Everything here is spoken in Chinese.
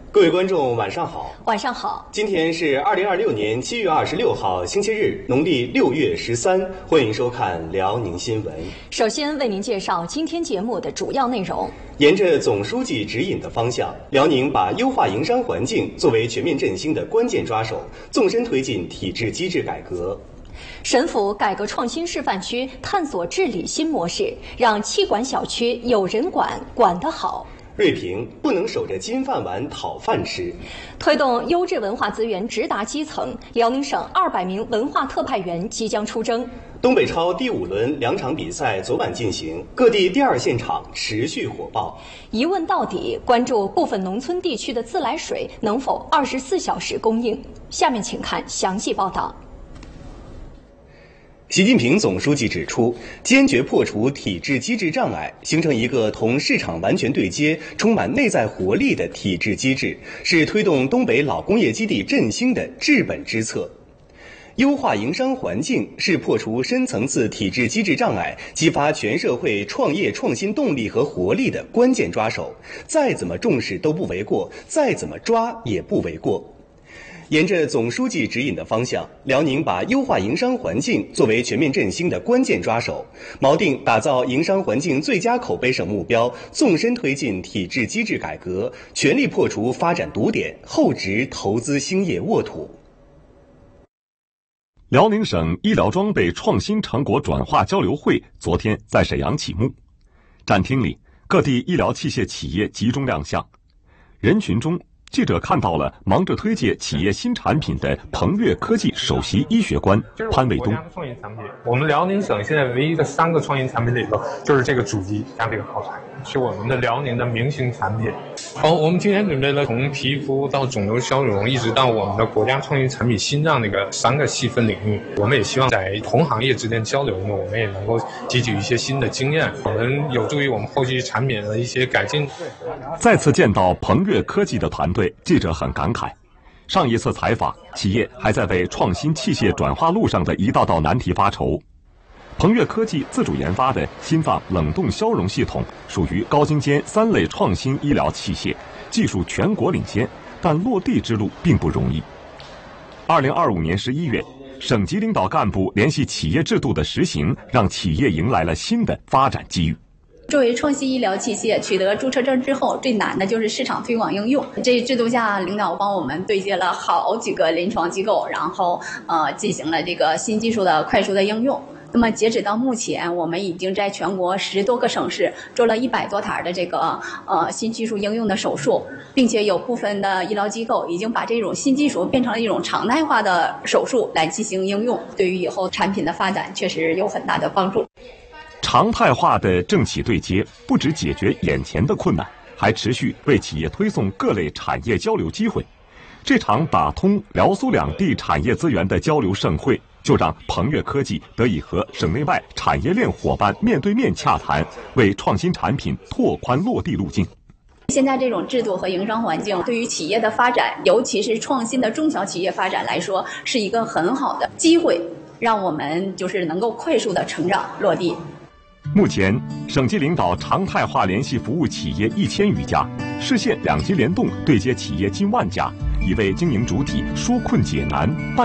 各位观众，晚上好。 晚上好。 今天是2026年7月26号，星期日，农历6月13。欢迎收看辽宁新闻。 首先为您介绍今天节目的主要内容。 沿着总书记指引的方向，辽宁把优化营商环境作为全面振兴的关键抓手，纵深推进体制机制改革。 沈抚改革创新示范区探索治理新模式，让气管小区有人管，管得好。 锐评不能守着金饭碗讨饭吃， 推动优质文化资源直达基层。辽宁省200名文化特派员即将出征。 东北超第5轮2场比赛昨晚进行，各地第2现场持续火爆。 一问到底，关注部分农村地区的自来水能否24小时供应。下面请看详细报道。 习近平总书记指出，坚决破除体制机制障碍，形成一个同市场完全对接、充满内在活力的体制机制，是推动东北老工业基地振兴的治本之策。优化营商环境是破除深层次体制机制障碍、激发全社会创业创新动力和活力的关键抓手，再怎么重视都不为过，再怎么抓也不为过。沿着总书记指引的方向，辽宁把优化营商环境作为全面振兴的关键抓手，锚定打造营商环境最佳口碑省目标，纵深推进体制机制改革，全力破除发展堵点，厚植投资兴业沃土。 辽宁省医疗装备创新成果转化交流会昨天在沈阳启幕，展厅里各地医疗器械企业集中亮相，人群中记者看到了忙着推介企业新产品的鹏越科技首席医学官潘卫东。 创新产品，我们辽宁省现在唯一的3个创新产品里头，就是这个主机加这个炮台，是我们的辽宁的明星产品。我们今天准备了从皮肤到肿瘤消融，一直到我们的国家创新产品心脏那个3个细分领域。我们也希望在同行业之间交流呢，我们也能够汲取一些新的经验，我们有助于我们后期产品的一些改进。 再次见到鹏越科技的团队，记者很感慨。上一次采访，企业还在为创新器械转化路上的一道道难题发愁。鹏越科技自主研发的心脏冷冻消融系统属于高精尖3类创新医疗器械，技术全国领先，但落地之路并不容易。2025年11月，省级领导干部联系企业制度的实行，让企业迎来了新的发展机遇。 作为创新医疗器械，取得注册证之后，最难的就是市场推广应用。这一制度下，领导帮我们对接了好几个临床机构，然后进行了这个新技术的快速的应用。那么截止到目前，我们已经在全国10多个省市做了100多台的这个新技术应用的手术，并且有部分的医疗机构已经把这种新技术变成了一种常态化的手术来进行应用，对于以后产品的发展确实有很大的帮助。 常态化的政企对接不只解决眼前的困难，还持续为企业推送各类产业交流机会。这场打通辽苏两地产业资源的交流盛会，就让鹏越科技得以和省内外产业链伙伴面对面洽谈，为创新产品拓宽落地路径。 现在这种制度和营商环境对于企业的发展，尤其是创新的中小企业发展来说，是一个很好的机会，让我们就是能够快速的成长落地。 目前，省级领导常态化联系服务企业1000余家，市县2级联动对接企业近1万家，以为经营主体纾困解难。